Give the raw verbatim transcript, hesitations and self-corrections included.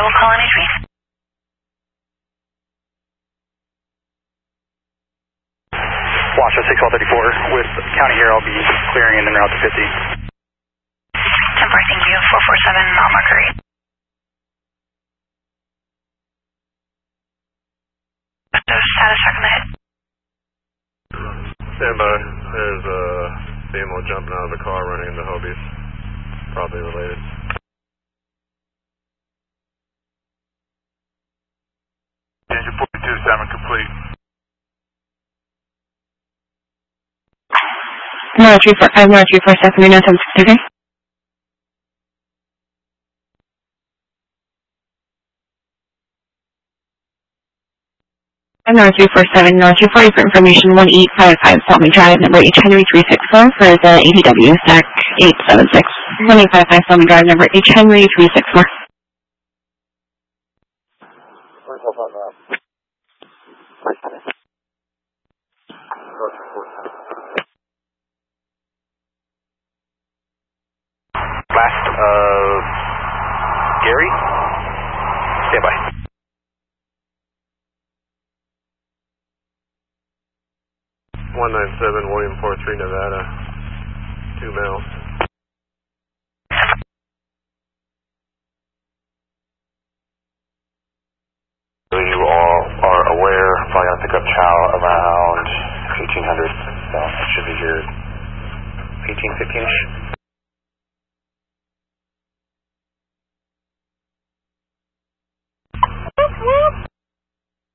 We'll call in H V. Washoe six one three four with County here. I'll be clearing and then route to fifty. ten four, thank you. four four seven Mount Mercury. So status check on the hit. Stand by. There's a C M O jumping out of the car running into Hobies. Probably related. Engine forty-two seven complete. No, three four five, no, three four seven, no, seven six, okay? No, three four seven, no, two forty for information, one eight five five, Salmi Drive, number H Henry three six four for the A T W, stack eight seven six, one eight five five, Salmi Drive, number H Henry three six four. Last, uh, Gary? Stand by. one nine seven, William four three, Nevada. Two males. You all are aware, probably going to pick up Chow around eighteen hundred, so it should be here eighteen fifteen-ish.